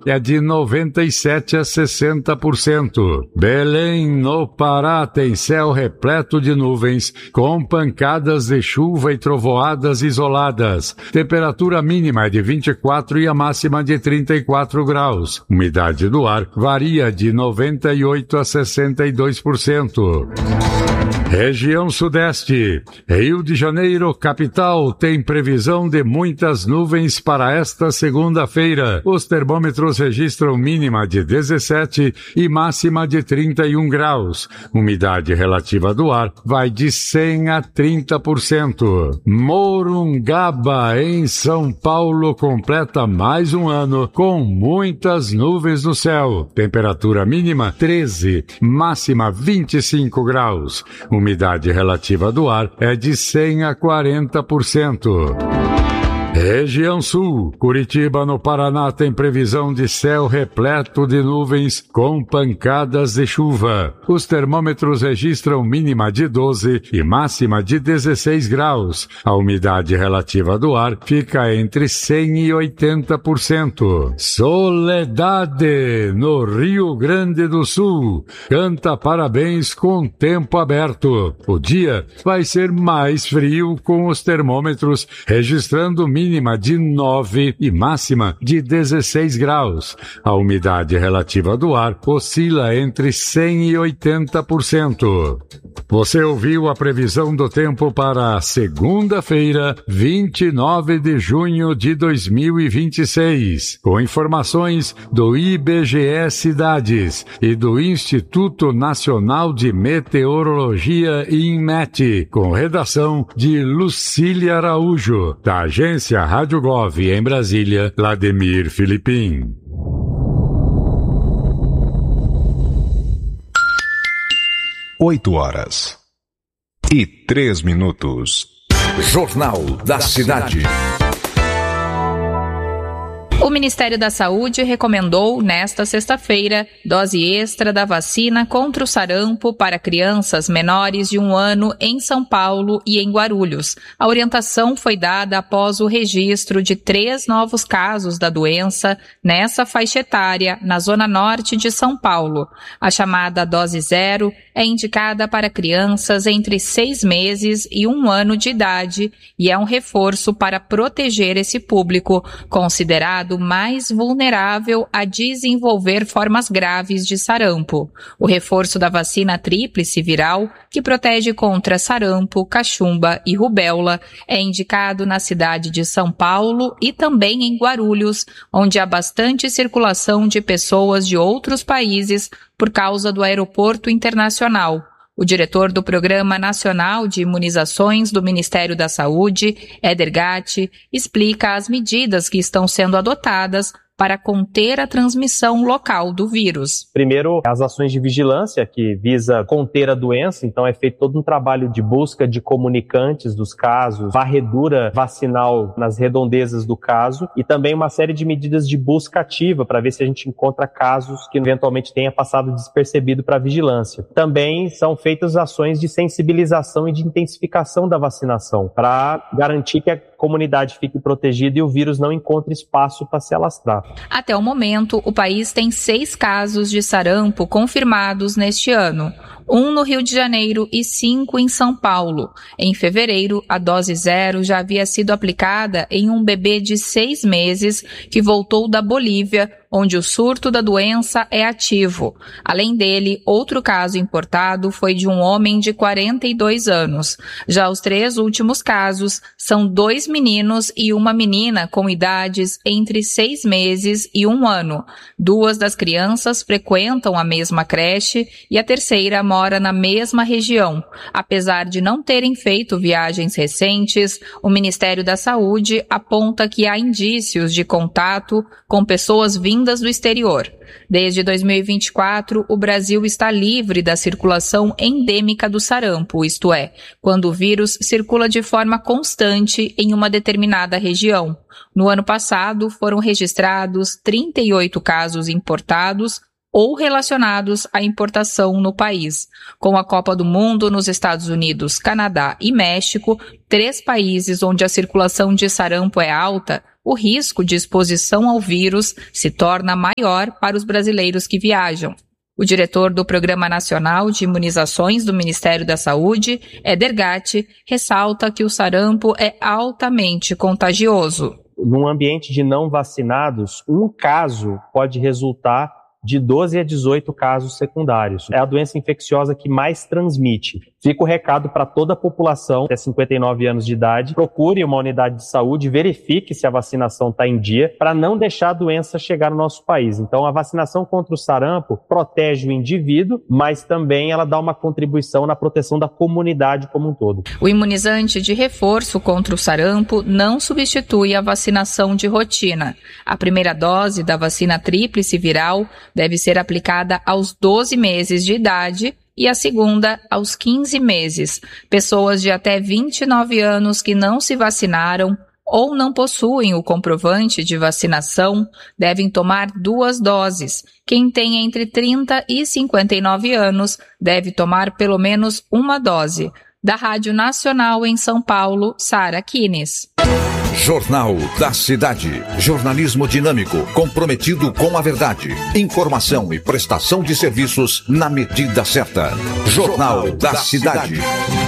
é de 97% a 60%. Belém, no Pará, tem céu repleto de nuvens, com pancadas de chuva e trovoadas isoladas. Temperatura mínima é de 24 e a máxima de 34 graus. Umidade do ar varia de 98% a 62%. Região Sudeste. Rio de Janeiro, capital, tem previsão de muitas nuvens para esta segunda-feira. Os termômetros registram mínima de 17 e máxima de 31 graus. Umidade relativa do ar vai de 100 a 30%. Morungaba, em São Paulo, completa mais um ano com muitas nuvens no céu. Temperatura mínima 13, máxima 25 graus. Umidade relativa do ar é de 100 a 40%. Região Sul. Curitiba, no Paraná, tem previsão de céu repleto de nuvens com pancadas de chuva. Os termômetros registram mínima de 12 e máxima de 16 graus. A umidade relativa do ar fica entre 100 e 80%. Soledade, no Rio Grande do Sul, canta parabéns com tempo aberto. O dia vai ser mais frio, com os termômetros registrando mínima de 9 e máxima de 16 graus. A umidade relativa do ar oscila entre 100 e 80%. Você ouviu a previsão do tempo para segunda-feira, 29 de junho de 2026, com informações do IBGE Cidades e do Instituto Nacional de Meteorologia, INMET, com redação de Lucília Araújo, da agência Rádio Gov em Brasília, Vladimir Filipim. 8h03. Jornal da Cidade. O Ministério da Saúde recomendou, nesta sexta-feira, dose extra da vacina contra o sarampo para crianças menores de 1 ano em São Paulo e em Guarulhos. A orientação foi dada após o registro de 3 novos casos da doença nessa faixa etária, na zona norte de São Paulo. A chamada dose zero é indicada para crianças entre 6 meses e 1 ano de idade e é um reforço para proteger esse público, considerado mais vulnerável a desenvolver formas graves de sarampo. O reforço da vacina tríplice viral, que protege contra sarampo, cachumba e rubéola, é indicado na cidade de São Paulo e também em Guarulhos, onde há bastante circulação de pessoas de outros países por causa do aeroporto internacional. O diretor do Programa Nacional de Imunizações do Ministério da Saúde, Éder Gatti, explica as medidas que estão sendo adotadas para conter a transmissão local do vírus. Primeiro, as ações de vigilância, que visa conter a doença, então é feito todo um trabalho de busca de comunicantes dos casos, varredura vacinal nas redondezas do caso e também uma série de medidas de busca ativa para ver se a gente encontra casos que eventualmente tenha passado despercebido para a vigilância. Também são feitas ações de sensibilização e de intensificação da vacinação para garantir que a comunidade fique protegida e o vírus não encontre espaço para se alastrar. Até o momento, o país tem 6 casos de sarampo confirmados neste ano. 1 no Rio de Janeiro e 5 em São Paulo. Em fevereiro, a dose zero já havia sido aplicada em um bebê de 6 meses que voltou da Bolívia, onde o surto da doença é ativo. Além dele, outro caso importado foi de um homem de 42 anos. Já os 3 últimos casos são 2 meninos e uma menina com idades entre 6 meses e 1 ano. 2 das crianças frequentam a mesma creche e a terceira mora na mesma região. Apesar de não terem feito viagens recentes, o Ministério da Saúde aponta que há indícios de contato com pessoas vindas do exterior. Desde 2024, o Brasil está livre da circulação endêmica do sarampo, isto é, quando o vírus circula de forma constante em uma determinada região. No ano passado, foram registrados 38 casos importados ou relacionados à importação no país. Com a Copa do Mundo nos Estados Unidos, Canadá e México, 3 países onde a circulação de sarampo é alta, o risco de exposição ao vírus se torna maior para os brasileiros que viajam. O diretor do Programa Nacional de Imunizações do Ministério da Saúde, Éder Gatti, ressalta que o sarampo é altamente contagioso. Num ambiente de não vacinados, um caso pode resultar de 12 a 18 casos secundários. É a doença infecciosa que mais transmite. Fica o recado para toda a população até 59 anos de idade. Procure uma unidade de saúde, verifique se a vacinação está em dia, para não deixar a doença chegar no nosso país. Então, a vacinação contra o sarampo protege o indivíduo, mas também ela dá uma contribuição na proteção da comunidade como um todo. O imunizante de reforço contra o sarampo não substitui a vacinação de rotina. A primeira dose da vacina tríplice viral deve ser aplicada aos 12 meses de idade e a segunda aos 15 meses. Pessoas de até 29 anos que não se vacinaram ou não possuem o comprovante de vacinação devem tomar 2 doses. Quem tem entre 30 e 59 anos deve tomar pelo menos 1 dose. Da Rádio Nacional em São Paulo, Sara Kines. Jornal da Cidade. Jornalismo dinâmico, comprometido com a verdade. Informação e prestação de serviços na medida certa. Jornal da Cidade.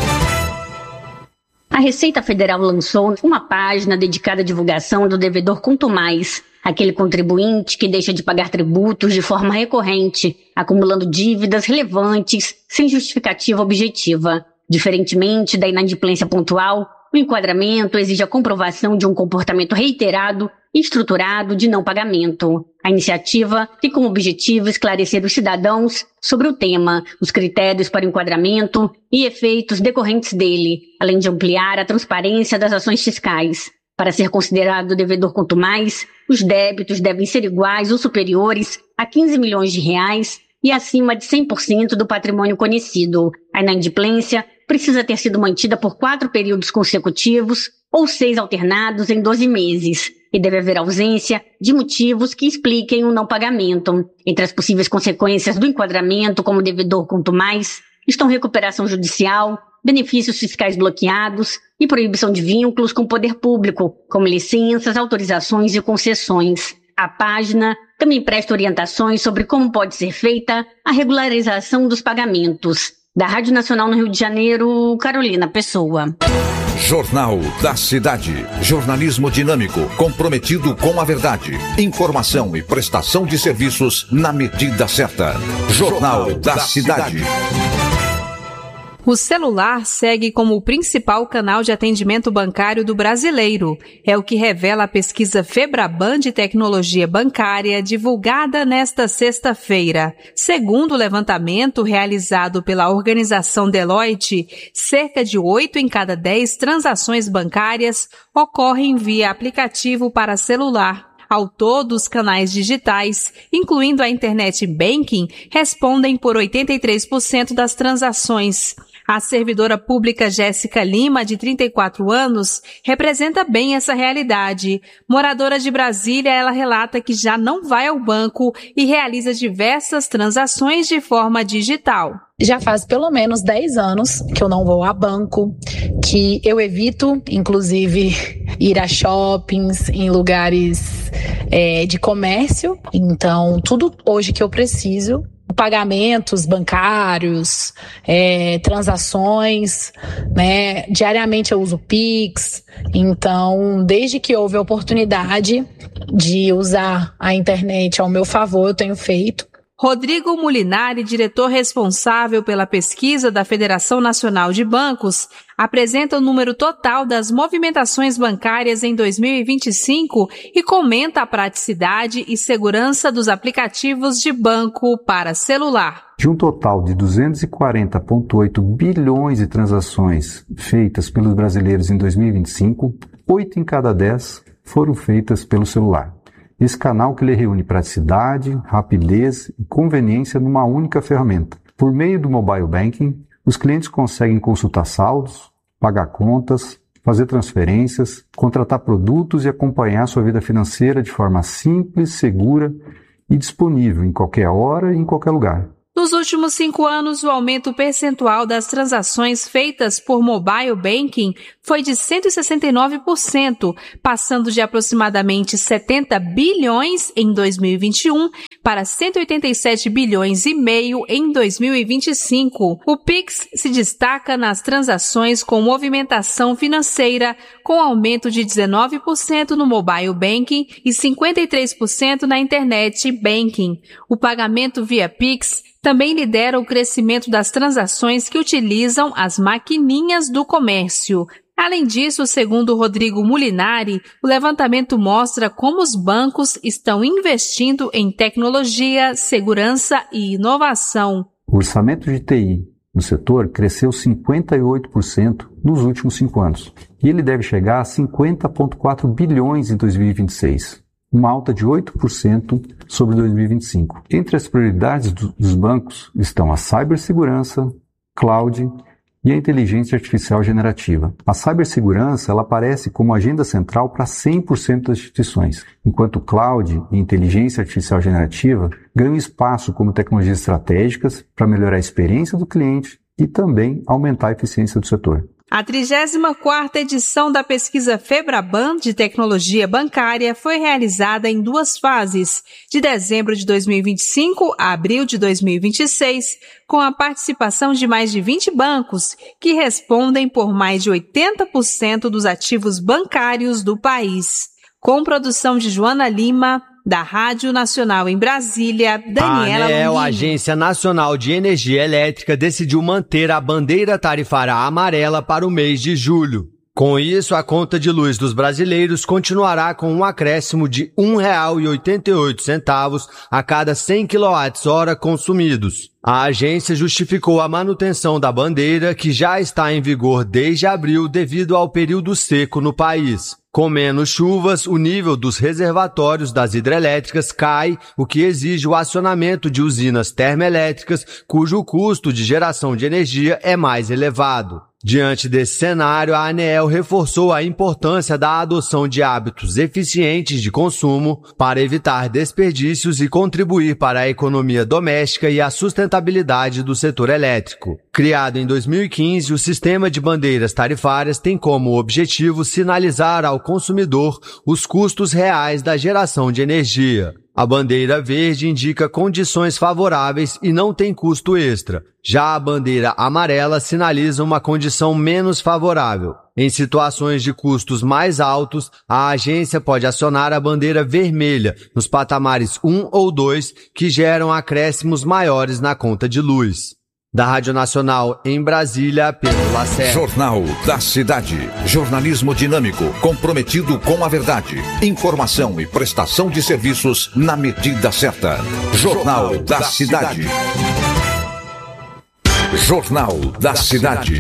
A Receita Federal lançou uma página dedicada à divulgação do devedor Quanto Mais, aquele contribuinte que deixa de pagar tributos de forma recorrente, acumulando dívidas relevantes sem justificativa objetiva. Diferentemente da inadimplência pontual, o enquadramento exige a comprovação de um comportamento reiterado e estruturado de não pagamento. A iniciativa tem como objetivo esclarecer os cidadãos sobre o tema, os critérios para o enquadramento e efeitos decorrentes dele, além de ampliar a transparência das ações fiscais. Para ser considerado devedor Quanto Mais, os débitos devem ser iguais ou superiores a R$15 milhões e acima de 100% do patrimônio conhecido. A inadimplência precisa ter sido mantida por 4 períodos consecutivos ou 6 alternados em 12 meses. E deve haver ausência de motivos que expliquem o não pagamento. Entre as possíveis consequências do enquadramento como devedor Quanto Mais estão recuperação judicial, benefícios fiscais bloqueados e proibição de vínculos com o poder público, como licenças, autorizações e concessões. A página também presta orientações sobre como pode ser feita a regularização dos pagamentos. Da Rádio Nacional no Rio de Janeiro, Carolina Pessoa. Jornal da Cidade. Jornalismo dinâmico, comprometido com a verdade. Informação e prestação de serviços na medida certa. Jornal da Cidade. O celular segue como o principal canal de atendimento bancário do brasileiro. É o que revela a pesquisa Febraban de Tecnologia Bancária, divulgada nesta sexta-feira. Segundo o levantamento realizado pela organização Deloitte, cerca de 8 em cada 10 transações bancárias ocorrem via aplicativo para celular. Ao todo, os canais digitais, incluindo a Internet Banking, respondem por 83% das transações. A servidora pública Jéssica Lima, de 34 anos, representa bem essa realidade. Moradora de Brasília, ela relata que já não vai ao banco e realiza diversas transações de forma digital. Já faz pelo menos 10 anos que eu não vou a banco, que eu evito, inclusive, ir a shoppings, em lugares de comércio. Então, tudo hoje que eu preciso, pagamentos bancários, transações, né? Diariamente eu uso Pix. Então, desde que houve a oportunidade de usar a internet ao meu favor, eu tenho feito. Rodrigo Molinari, diretor responsável pela pesquisa da Federação Nacional de Bancos, apresenta o número total das movimentações bancárias em 2025 e comenta a praticidade e segurança dos aplicativos de banco para celular. De um total de 240,8 bilhões de transações feitas pelos brasileiros em 2025, 8 em cada 10 foram feitas pelo celular. Esse canal que lhe reúne praticidade, rapidez e conveniência numa única ferramenta. Por meio do mobile banking, os clientes conseguem consultar saldos, pagar contas, fazer transferências, contratar produtos e acompanhar sua vida financeira de forma simples, segura e disponível em qualquer hora e em qualquer lugar. Nos últimos 5 anos, o aumento percentual das transações feitas por mobile banking foi de 169%, passando de aproximadamente 70 bilhões em 2021 para 187 bilhões e meio em 2025. O Pix se destaca nas transações com movimentação financeira, com aumento de 19% no mobile banking e 53% na internet banking. O pagamento via Pix também lidera o crescimento das transações que utilizam as maquininhas do comércio. Além disso, segundo Rodrigo Molinari, o levantamento mostra como os bancos estão investindo em tecnologia, segurança e inovação. O orçamento de TI no setor cresceu 58% nos últimos 5 anos e ele deve chegar a 50,4 bilhões em 2026. Uma alta de 8% sobre 2025. Entre as prioridades dos bancos estão a cibersegurança, cloud e a inteligência artificial generativa. A cibersegurança ela aparece como agenda central para 100% das instituições, enquanto cloud e inteligência artificial generativa ganham espaço como tecnologias estratégicas para melhorar a experiência do cliente e também aumentar a eficiência do setor. A 34ª edição da pesquisa Febraban de tecnologia bancária foi realizada em 2 fases, de dezembro de 2025 a abril de 2026, com a participação de mais de 20 bancos, que respondem por mais de 80% dos ativos bancários do país. Com produção de Joana Lima, da Rádio Nacional em Brasília, Daniela A ANEEL, Longini. Agência Nacional de Energia Elétrica, decidiu manter a bandeira tarifária amarela para o mês de julho. Com isso, a conta de luz dos brasileiros continuará com um acréscimo de R$ 1,88 a cada 100 kWh consumidos. A agência justificou a manutenção da bandeira, que já está em vigor desde abril devido ao período seco no país. Com menos chuvas, o nível dos reservatórios das hidrelétricas cai, o que exige o acionamento de usinas termoelétricas, cujo custo de geração de energia é mais elevado. Diante desse cenário, a ANEEL reforçou a importância da adoção de hábitos eficientes de consumo para evitar desperdícios e contribuir para a economia doméstica e a sustentabilidade do setor elétrico. Criado em 2015, o sistema de bandeiras tarifárias tem como objetivo sinalizar ao consumidor os custos reais da geração de energia. A bandeira verde indica condições favoráveis e não tem custo extra. Já a bandeira amarela sinaliza uma condição menos favorável. Em situações de custos mais altos, a agência pode acionar a bandeira vermelha nos patamares 1 ou 2, que geram acréscimos maiores na conta de luz. Da Rádio Nacional em Brasília, Pedro Lacerda. Jornal da Cidade. Jornalismo dinâmico, comprometido com a verdade. Informação e prestação de serviços na medida certa. Jornal da Cidade. Jornal da Cidade.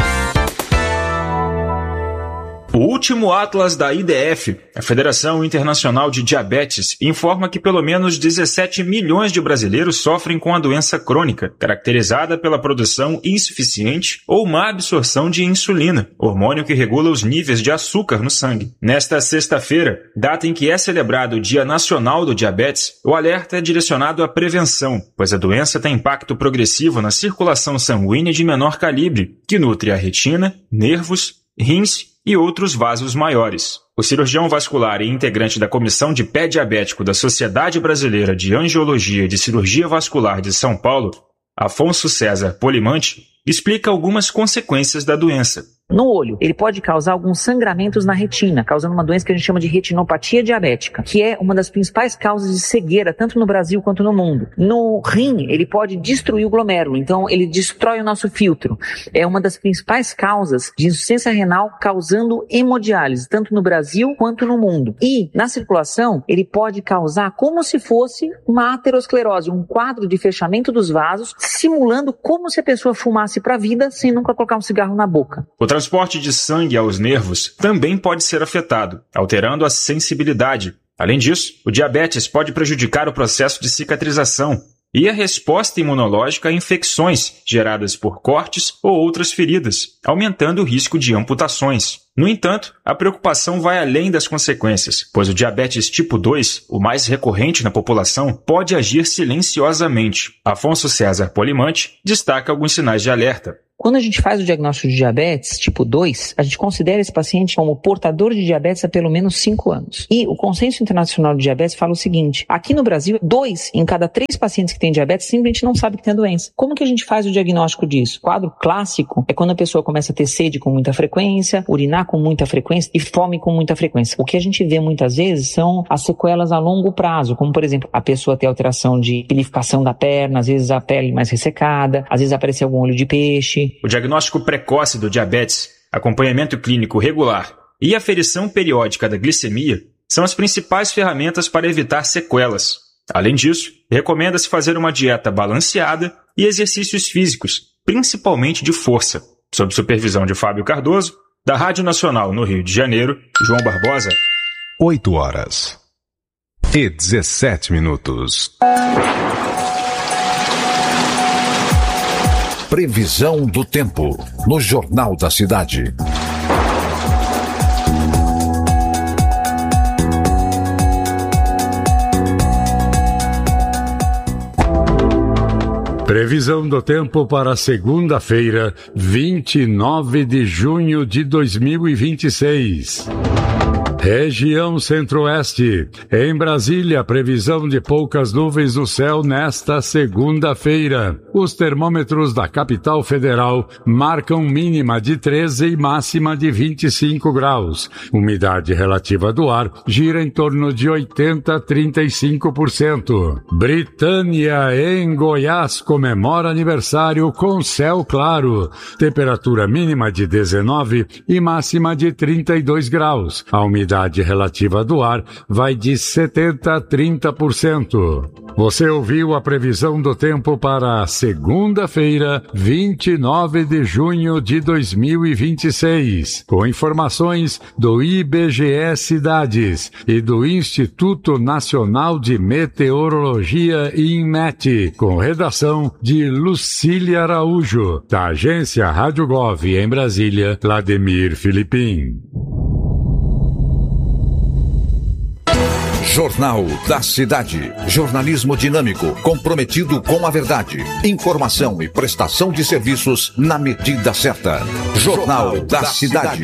O último Atlas da IDF, a Federação Internacional de Diabetes, informa que pelo menos 17 milhões de brasileiros sofrem com a doença crônica, caracterizada pela produção insuficiente ou má absorção de insulina, hormônio que regula os níveis de açúcar no sangue. Nesta sexta-feira, data em que é celebrado o Dia Nacional do Diabetes, o alerta é direcionado à prevenção, pois a doença tem impacto progressivo na circulação sanguínea de menor calibre, que nutre a retina, nervos, rins e outros vasos maiores. O cirurgião vascular e integrante da Comissão de Pé Diabético da Sociedade Brasileira de Angiologia e de Cirurgia Vascular de São Paulo, Afonso César Polimante, explica algumas consequências da doença. No olho, ele pode causar alguns sangramentos na retina, causando uma doença que a gente chama de retinopatia diabética, que é uma das principais causas de cegueira, tanto no Brasil quanto no mundo. No rim, ele pode destruir o glomérulo, então ele destrói o nosso filtro. É uma das principais causas de insuficiência renal, causando hemodiálise, tanto no Brasil quanto no mundo. E, na circulação, ele pode causar como se fosse uma aterosclerose, um quadro de fechamento dos vasos, simulando como se a pessoa fumasse para a vida sem nunca colocar um cigarro na boca. O transporte de sangue aos nervos também pode ser afetado, alterando a sensibilidade. Além disso, o diabetes pode prejudicar o processo de cicatrização e a resposta imunológica a infecções geradas por cortes ou outras feridas, aumentando o risco de amputações. No entanto, a preocupação vai além das consequências, pois o diabetes tipo 2, o mais recorrente na população, pode agir silenciosamente. Afonso César Polimante destaca alguns sinais de alerta. Quando a gente faz o diagnóstico de diabetes tipo 2, a gente considera esse paciente como portador de diabetes há pelo menos 5 anos. E o Consenso Internacional de Diabetes fala o seguinte: aqui no Brasil, 2 em cada 3 pacientes que têm diabetes simplesmente não sabem que tem a doença. Como que a gente faz o diagnóstico disso? O quadro clássico é quando a pessoa começa a ter sede com muita frequência, urinar com muita frequência e fome com muita frequência. O que a gente vê muitas vezes são as sequelas a longo prazo, como por exemplo, a pessoa ter alteração de pilificação da perna, às vezes a pele mais ressecada, às vezes aparece algum olho de peixe. O diagnóstico precoce do diabetes, acompanhamento clínico regular e aferição periódica da glicemia são as principais ferramentas para evitar sequelas. Além disso, recomenda-se fazer uma dieta balanceada e exercícios físicos, principalmente de força. Sob supervisão de Fábio Cardoso, da Rádio Nacional no Rio de Janeiro, João Barbosa. 8h17. Previsão do tempo no Jornal da Cidade. Previsão do tempo para segunda-feira, 29 de junho de 2026. Região Centro-Oeste. Em Brasília, previsão de poucas nuvens no céu nesta segunda-feira. Os termômetros da capital federal marcam mínima de 13 e máxima de 25 graus. Umidade relativa do ar gira em torno de 80 a 35%. Britânia, em Goiás, comemora aniversário com céu claro. Temperatura mínima de 19 e máxima de 32 graus. A umidade relativa do ar vai de 70 a 30%. Você ouviu a previsão do tempo para segunda-feira, 29 de junho de 2026, com informações do IBGE Cidades e do Instituto Nacional de Meteorologia INMET, com redação de Lucília Araújo, da agência Rádio Gov em Brasília, Vladimir Filipim. Jornal da Cidade. Jornalismo dinâmico, comprometido com a verdade. Informação e prestação de serviços na medida certa. Jornal da Cidade.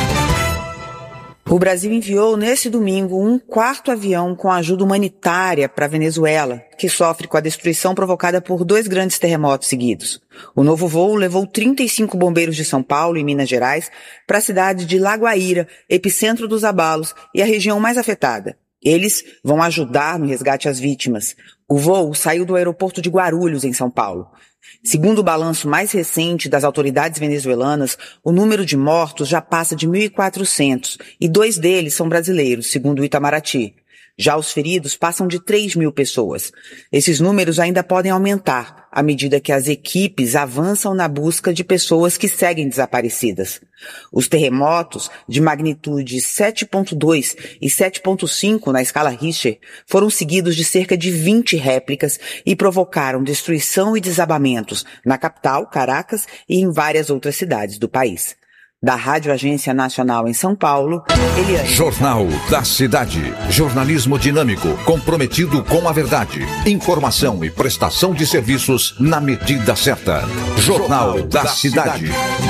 O Brasil enviou nesse domingo um 4º avião com ajuda humanitária para a Venezuela, que sofre com a destruição provocada por 2 grandes terremotos seguidos. O novo voo levou 35 bombeiros de São Paulo e Minas Gerais para a cidade de La Guaíra, epicentro dos abalos e a região mais afetada. Eles vão ajudar no resgate às vítimas. O voo saiu do aeroporto de Guarulhos, em São Paulo. Segundo o balanço mais recente das autoridades venezuelanas, o número de mortos já passa de 1.400 e 2 deles são brasileiros, segundo o Itamaraty. Já os feridos passam de 3.000 pessoas. Esses números ainda podem aumentar à medida que as equipes avançam na busca de pessoas que seguem desaparecidas. Os terremotos de magnitude 7.2 e 7.5 na escala Richter foram seguidos de cerca de 20 réplicas e provocaram destruição e desabamentos na capital, Caracas, e em várias outras cidades do país. Da Rádio Agência Nacional em São Paulo, Eliane. Jornal da Cidade. Jornalismo dinâmico, comprometido com a verdade. Informação e prestação de serviços na medida certa. Jornal da Cidade.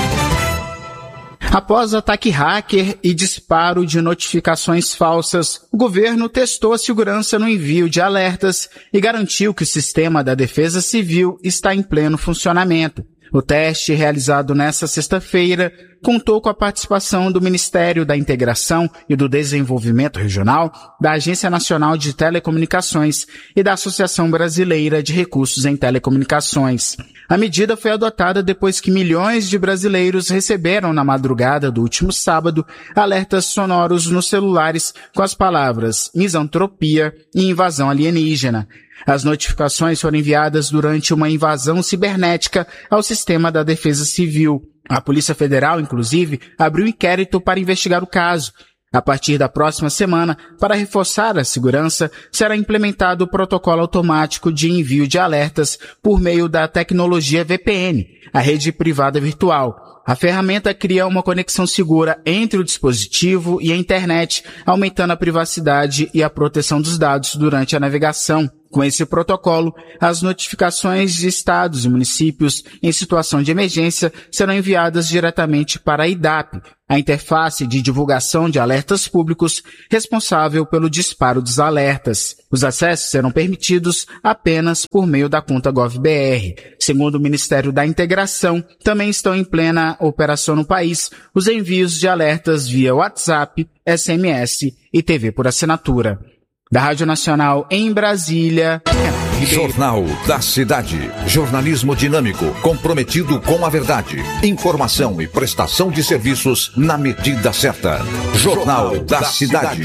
Após ataque hacker e disparo de notificações falsas, o governo testou a segurança no envio de alertas e garantiu que o sistema da Defesa Civil está em pleno funcionamento. O teste, realizado nesta sexta-feira, contou com a participação do Ministério da Integração e do Desenvolvimento Regional, da Agência Nacional de Telecomunicações e da Associação Brasileira de Recursos em Telecomunicações. A medida foi adotada depois que milhões de brasileiros receberam na madrugada do último sábado alertas sonoros nos celulares com as palavras misantropia e invasão alienígena. As notificações foram enviadas durante uma invasão cibernética ao sistema da Defesa Civil. A Polícia Federal, inclusive, abriu inquérito para investigar o caso. A partir da próxima semana, para reforçar a segurança, será implementado o protocolo automático de envio de alertas por meio da tecnologia VPN, a rede privada virtual. A ferramenta cria uma conexão segura entre o dispositivo e a internet, aumentando a privacidade e a proteção dos dados durante a navegação. Com esse protocolo, as notificações de estados e municípios em situação de emergência serão enviadas diretamente para a IDAP, a interface de divulgação de alertas públicos responsável pelo disparo dos alertas. Os acessos serão permitidos apenas por meio da conta GovBR. Segundo o Ministério da Integração, também estão em plena operação no país os envios de alertas via WhatsApp, SMS e TV por assinatura. Da Rádio Nacional em Brasília, Jornal da Cidade. Jornalismo dinâmico, comprometido com a verdade. Informação e prestação de serviços na medida certa. Jornal da Cidade.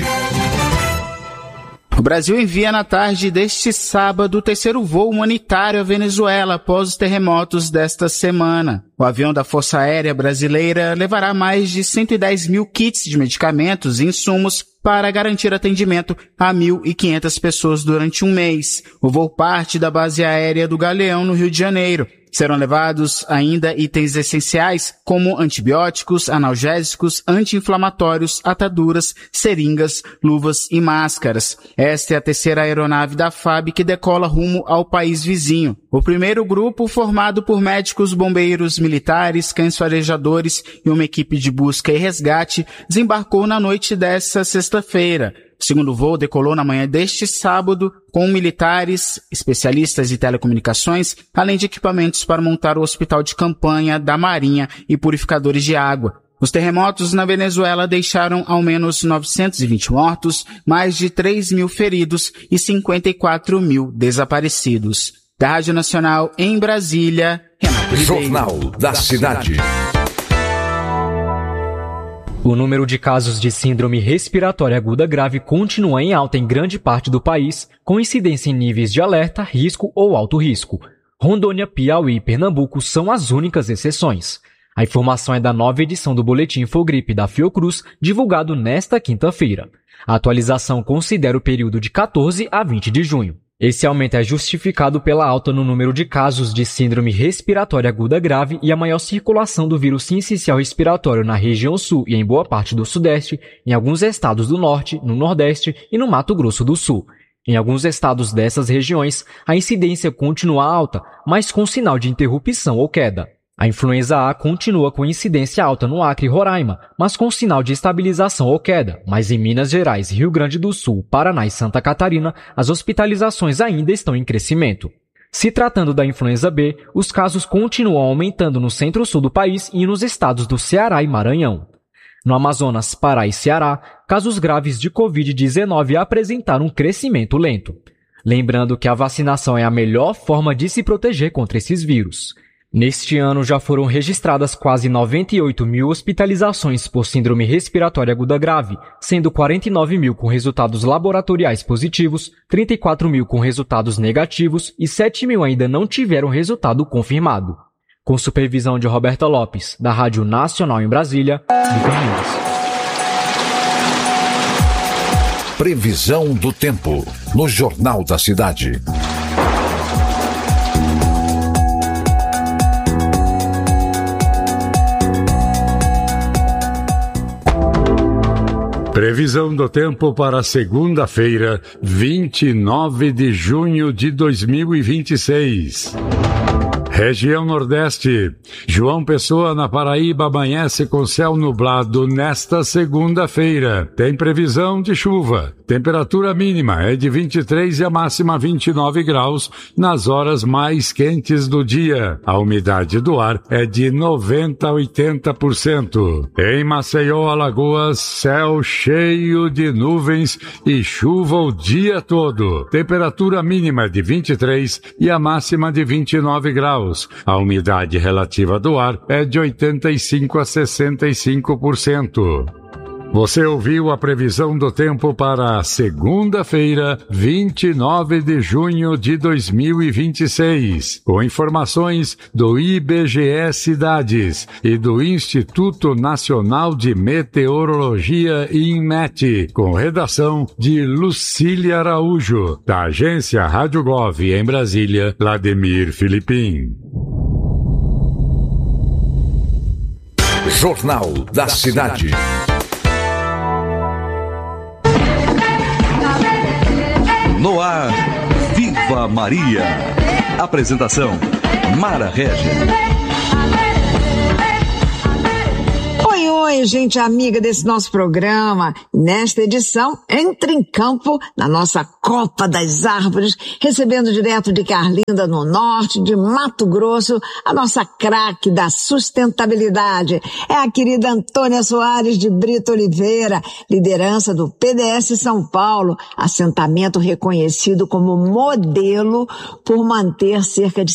O Brasil envia na tarde deste sábado o terceiro voo humanitário à Venezuela após os terremotos desta semana. O avião da Força Aérea Brasileira levará mais de 110 mil kits de medicamentos e insumos para garantir atendimento a 1.500 pessoas durante um mês. O voo parte da base aérea do Galeão, no Rio de Janeiro. Serão levados ainda itens essenciais como antibióticos, analgésicos, anti-inflamatórios, ataduras, seringas, luvas e máscaras. Esta é a terceira aeronave da FAB que decola rumo ao país vizinho. O primeiro grupo, formado por médicos, bombeiros, militares, cães farejadores e uma equipe de busca e resgate, desembarcou na noite desta sexta-feira. O segundo voo decolou na manhã deste sábado com militares, especialistas de telecomunicações, além de equipamentos para montar o hospital de campanha da Marinha e purificadores de água. Os terremotos na Venezuela deixaram ao menos 920 mortos, mais de 3 mil feridos e 54 mil desaparecidos. Da Rádio Nacional em Brasília, Renato Ribeiro. Jornal da Cidade. O número de casos de síndrome respiratória aguda grave continua em alta em grande parte do país, com incidência em níveis de alerta, risco ou alto risco. Rondônia, Piauí e Pernambuco são as únicas exceções. A informação é da nova edição do Boletim Infogripe da Fiocruz, divulgado nesta quinta-feira. A atualização considera o período de 14 a 20 de junho. Esse aumento é justificado pela alta no número de casos de síndrome respiratória aguda grave e a maior circulação do vírus sincicial respiratório na região sul e em boa parte do sudeste, em alguns estados do norte, no nordeste e no Mato Grosso do Sul. Em alguns estados dessas regiões, a incidência continua alta, mas com sinal de interrupção ou queda. A influenza A continua com incidência alta no Acre e Roraima, mas com sinal de estabilização ou queda. Mas em Minas Gerais, Rio Grande do Sul, Paraná e Santa Catarina, as hospitalizações ainda estão em crescimento. Se tratando da influenza B, os casos continuam aumentando no centro-sul do país e nos estados do Ceará e Maranhão. No Amazonas, Pará e Ceará, casos graves de Covid-19 apresentaram um crescimento lento. Lembrando que a vacinação é a melhor forma de se proteger contra esses vírus. Neste ano já foram registradas quase 98 mil hospitalizações por síndrome respiratória aguda grave, sendo 49 mil com resultados laboratoriais positivos, 34 mil com resultados negativos e 7 mil ainda não tiveram resultado confirmado. Com supervisão de Roberta Lopes, da Rádio Nacional em Brasília, Vitor Mendes. Previsão do tempo, no Jornal da Cidade. Previsão do tempo para segunda-feira, 29 de junho de 2026. Região Nordeste. João Pessoa, na Paraíba, amanhece com céu nublado nesta segunda-feira. Tem previsão de chuva. Temperatura mínima é de 23 e a máxima 29 graus nas horas mais quentes do dia. A umidade do ar é de 90% a 80%. Em Maceió, Alagoas, céu cheio de nuvens e chuva o dia todo. Temperatura mínima de 23 e a máxima de 29 graus. A umidade relativa do ar é de 85% a 65%. Você ouviu a previsão do tempo para segunda-feira, 29 de junho de 2026, com informações do IBGE Cidades e do Instituto Nacional de Meteorologia INMET, com redação de Lucília Araújo, da agência Rádio Gov em Brasília, Vladimir Filipim. Jornal da Cidade. No ar, Viva Maria. Apresentação, Mara Régia. Oi, gente amiga desse nosso programa. Nesta edição, entra em campo na nossa Copa das Árvores, recebendo direto de Carlinda, no norte, de Mato Grosso, a nossa craque da sustentabilidade. É a querida Antônia Soares de Brito Oliveira, liderança do PDS São Paulo, assentamento reconhecido como modelo por manter cerca de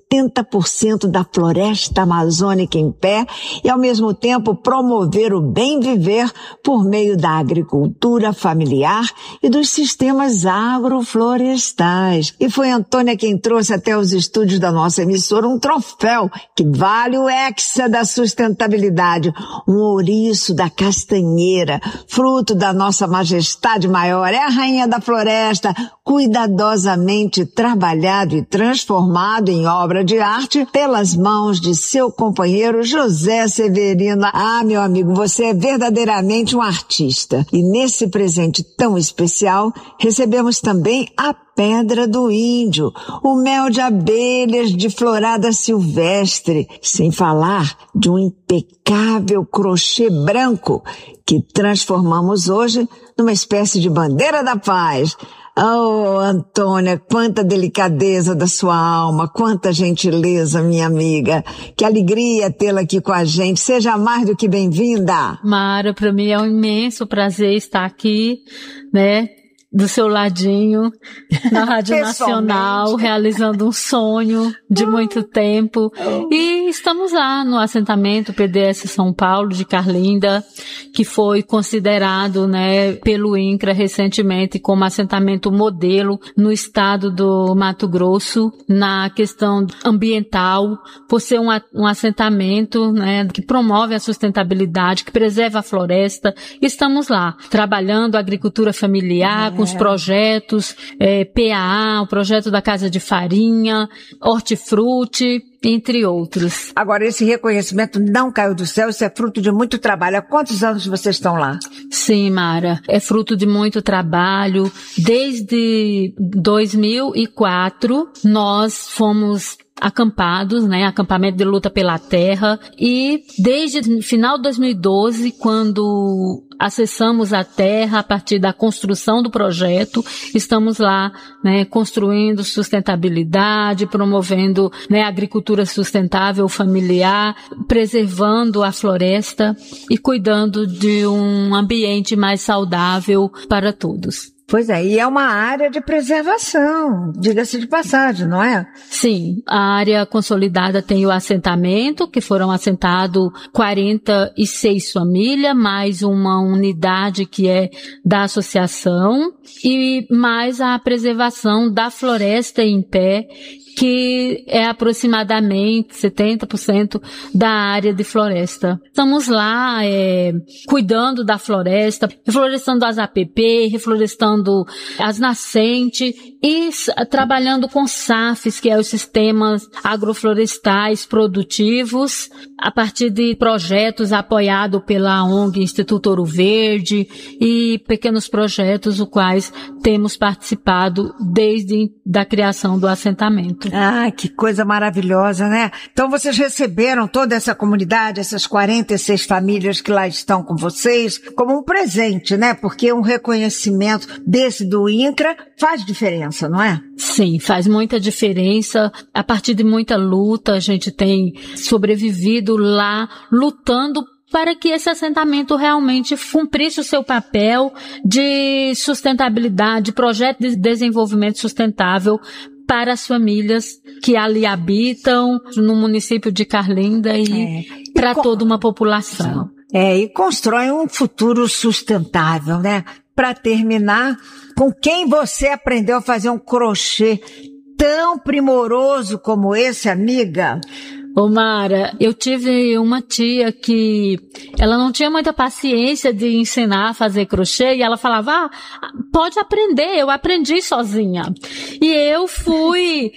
70% da floresta amazônica em pé e, ao mesmo tempo, promover o bem viver por meio da agricultura familiar e dos sistemas agroflorestais. E foi Antônia quem trouxe até os estúdios da nossa emissora um troféu que vale o Hexa da sustentabilidade, um ouriço da castanheira, fruto da nossa majestade maior. É a rainha da floresta, cuidadosamente trabalhado e transformado em obra de arte pelas mãos de seu companheiro José Severino. Ah, meu amigo, você é verdadeiramente um artista. E nesse presente tão especial, recebemos também a Pedra do Índio, o mel de abelhas de florada silvestre, sem falar de um impecável crochê branco que transformamos hoje numa espécie de bandeira da paz. Oh, Antônia, quanta delicadeza da sua alma, quanta gentileza, minha amiga. Que alegria tê-la aqui com a gente. Seja mais do que bem-vinda. Mara, para mim é um imenso prazer estar aqui, né? Do seu ladinho, na Rádio Nacional, realizando um sonho de muito tempo. E estamos lá no assentamento PDS São Paulo de Carlinda, que foi considerado, né, pelo INCRA recentemente como assentamento modelo no estado do Mato Grosso, na questão ambiental, por ser um assentamento, né, que promove a sustentabilidade, que preserva a floresta. Estamos lá, trabalhando a agricultura familiar, com os projetos, PAA, o projeto da Casa de Farinha, Hortifruti, entre outros. Agora, esse reconhecimento não caiu do céu, isso é fruto de muito trabalho. Há quantos anos vocês estão lá? Sim, Mara, é fruto de muito trabalho. Desde 2004, nós fomos acampados, né, acampamento de luta pela terra, e desde final de 2012, quando acessamos a terra a partir da construção do projeto, estamos lá, né, construindo sustentabilidade, promovendo, né, agricultura sustentável familiar, preservando a floresta e cuidando de um ambiente mais saudável para todos. Pois é, e é uma área de preservação, diga-se de passagem, não é? Sim, a área consolidada tem o assentamento, que foram assentados 46 famílias, mais uma unidade que é da associação, e mais a preservação da floresta em pé, que é aproximadamente 70% da área de floresta. Estamos lá cuidando da floresta, reflorestando as APP, reflorestando as nascentes e trabalhando com SAFs, que é os sistemas agroflorestais produtivos, a partir de projetos apoiados pela ONG Instituto Ouro Verde e pequenos projetos, os quais temos participado desde a criação do assentamento. Ah, que coisa maravilhosa, né? Então vocês receberam toda essa comunidade, essas 46 famílias que lá estão com vocês, como um presente, né? Porque um reconhecimento desse do INCRA faz diferença, não é? Sim, faz muita diferença. A partir de muita luta, a gente tem sobrevivido lá, lutando para que esse assentamento realmente cumprisse o seu papel de sustentabilidade, projeto de desenvolvimento sustentável para as famílias que ali habitam, no município de Carlinda e para toda uma população. E constrói um futuro sustentável, né? Para terminar, com quem você aprendeu a fazer um crochê tão primoroso como esse, amiga? Ô Mara, eu tive uma tia que ela não tinha muita paciência de ensinar a fazer crochê e ela falava, pode aprender, eu aprendi sozinha. E eu fui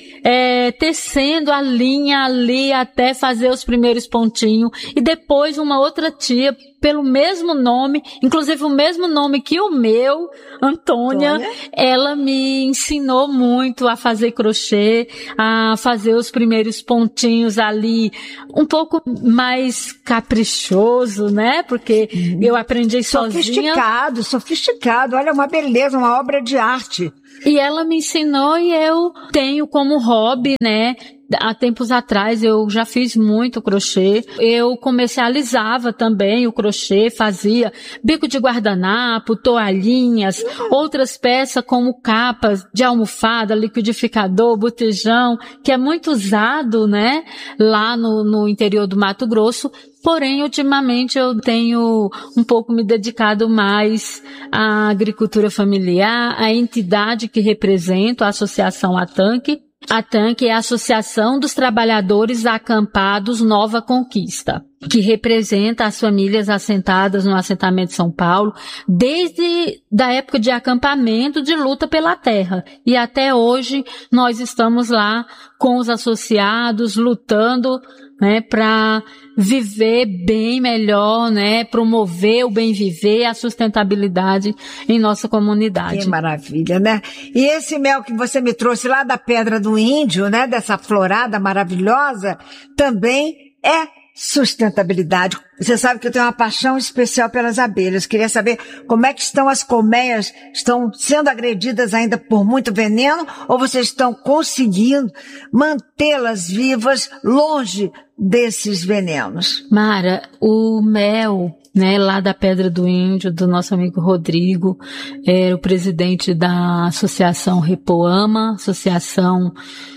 tecendo a linha ali até fazer os primeiros pontinhos e depois uma outra tia pelo mesmo nome, inclusive o mesmo nome que o meu, Antônia, ela me ensinou muito a fazer crochê, a fazer os primeiros pontinhos ali, um pouco mais caprichoso, né? Porque eu aprendi sozinha. Sofisticado, olha, uma beleza, uma obra de arte. E ela me ensinou e eu tenho como hobby, né? Há tempos atrás eu já fiz muito crochê. Eu comercializava também o crochê, fazia bico de guardanapo, toalhinhas, outras peças como capas de almofada, liquidificador, botijão, que é muito usado, né? Lá no interior do Mato Grosso. Porém, ultimamente eu tenho um pouco me dedicado mais à agricultura familiar, à entidade que represento, a Associação ATANC. A ATANC é a Associação dos Trabalhadores Acampados Nova Conquista, que representa as famílias assentadas no assentamento de São Paulo desde da época de acampamento de luta pela terra. E até hoje nós estamos lá com os associados lutando, né, para viver bem melhor, né, promover o bem viver, a sustentabilidade em nossa comunidade. Que maravilha, né? E esse mel que você me trouxe lá da Pedra do Índio, né, dessa florada maravilhosa, também é sustentabilidade. Você sabe que eu tenho uma paixão especial pelas abelhas. Queria saber como é que estão as colmeias, estão sendo agredidas ainda por muito veneno ou vocês estão conseguindo mantê-las vivas longe desses venenos? Mara, o mel, né, lá da Pedra do Índio, do nosso amigo Rodrigo, era o presidente da Associação Repoama, associação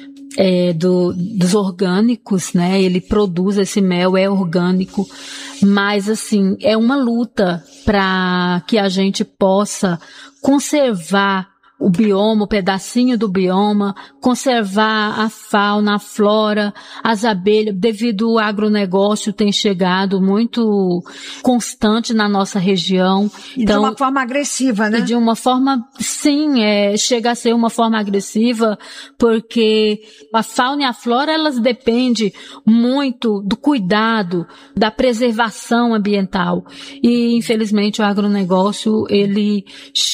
dos orgânicos, né? Ele produz esse mel, é orgânico, mas assim, é uma luta para que a gente possa conservar o bioma, o pedacinho do bioma, conservar a fauna, a flora, as abelhas, devido ao agronegócio tem chegado muito constante na nossa região. E então, de uma forma agressiva, né? E de uma forma, sim, chega a ser uma forma agressiva, porque a fauna e a flora, elas dependem muito do cuidado, da preservação ambiental. E, infelizmente, o agronegócio, ele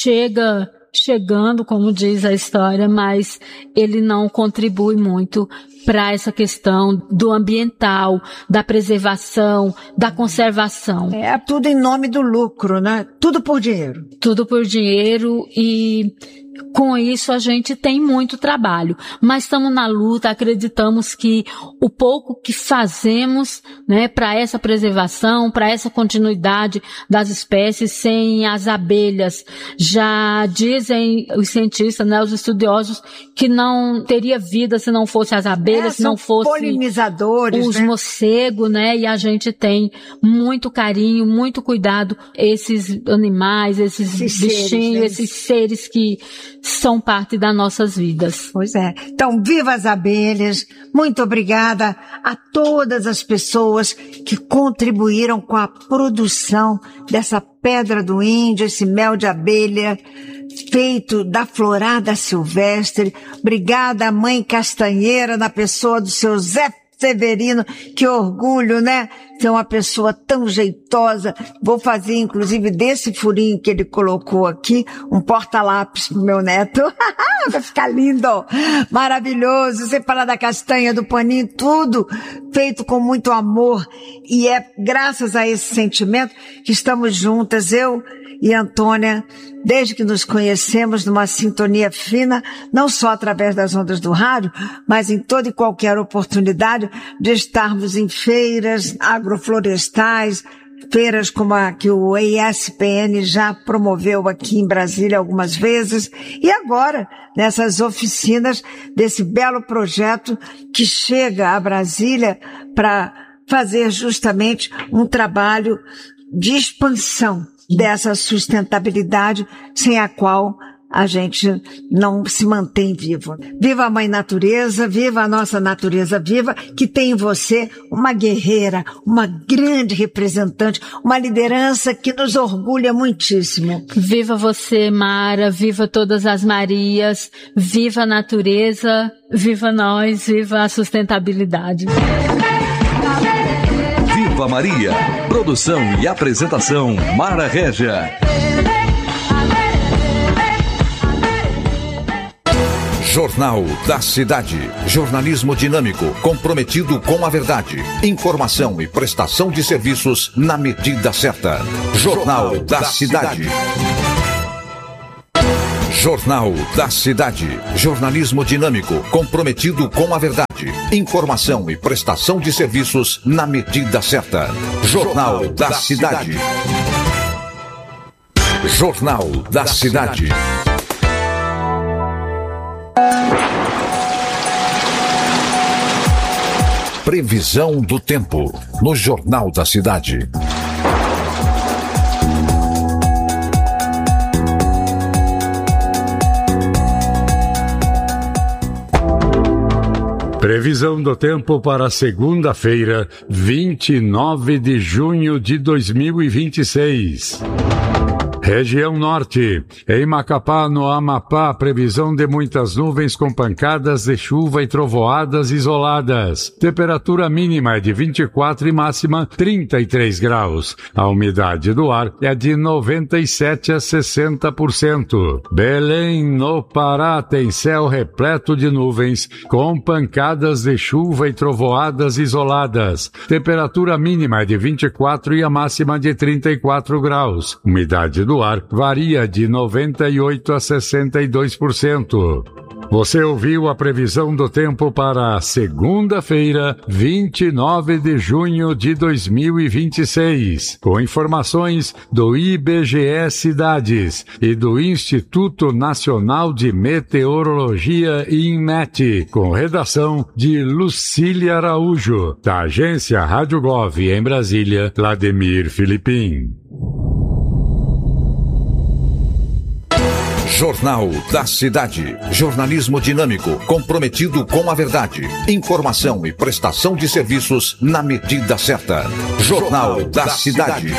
chegando, como diz a história, mas ele não contribui muito para essa questão do ambiental, da preservação, da conservação. É tudo em nome do lucro, né? Tudo por dinheiro. Tudo por dinheiro e com isso a gente tem muito trabalho, mas estamos na luta, acreditamos que o pouco que fazemos, né, para essa preservação, para essa continuidade das espécies, sem as abelhas, já dizem os cientistas, né, os estudiosos, que não teria vida se não fosse as abelhas, se não fosse polinizadores, os né? morcegos, né, e a gente tem muito carinho, muito cuidado, esses animais, esses bichinhos, esses seres que são parte das nossas vidas. Pois é. Então, viva as abelhas. Muito obrigada a todas as pessoas que contribuíram com a produção dessa Pedra do Índio, esse mel de abelha feito da florada silvestre. Obrigada, Mãe Castanheira, na pessoa do seu Zé Severino. Que orgulho, né? Ser uma pessoa tão jeitosa. Vou fazer, inclusive, desse furinho que ele colocou aqui, um porta-lápis pro meu neto. Vai ficar lindo. Maravilhoso. Separar da castanha, do paninho, tudo feito com muito amor. E é graças a esse sentimento que estamos juntas, eu e Antônia, desde que nos conhecemos, numa sintonia fina, não só através das ondas do rádio, mas em toda e qualquer oportunidade de estarmos em feiras agroflorestais, feiras como a que o ESPN já promoveu aqui em Brasília algumas vezes, e agora nessas oficinas desse belo projeto que chega a Brasília para fazer justamente um trabalho de expansão dessa sustentabilidade sem a qual a gente não se mantém vivo. Viva a Mãe Natureza, viva a nossa natureza viva, que tem em você uma guerreira, uma grande representante, uma liderança que nos orgulha muitíssimo. Viva você, Mara, viva todas as Marias, viva a natureza, viva nós, viva a sustentabilidade. Viva Maria. Produção e apresentação, Mara Régia. Jornal da Cidade. Jornalismo dinâmico, comprometido com a verdade. Informação e prestação de serviços na medida certa. Jornal da Cidade. Jornal da Cidade. Jornalismo dinâmico, comprometido com a verdade. Informação e prestação de serviços na medida certa. Jornal da Cidade. Jornal da Cidade. Previsão do tempo no Jornal da Cidade. Previsão do tempo para segunda-feira, 29 de junho de 2026. Região Norte. Em Macapá, no Amapá, previsão de muitas nuvens com pancadas de chuva e trovoadas isoladas. Temperatura mínima é de 24 e máxima 33 graus. A umidade do ar é de 97 a 60%. Belém, no Pará, tem céu repleto de nuvens com pancadas de chuva e trovoadas isoladas. Temperatura mínima é de 24 e a máxima de 34 graus. Umidade do ar varia de 98 a 62%. Você ouviu a previsão do tempo para segunda-feira, 29 de junho de 2026, com informações do IBGE Cidades e do Instituto Nacional de Meteorologia INMET, com redação de Lucília Araújo, da agência Rádio Gov em Brasília, Vladimir Filipim. Jornal da Cidade. Jornalismo dinâmico, comprometido com a verdade. Informação e prestação de serviços na medida certa. Jornal da Cidade.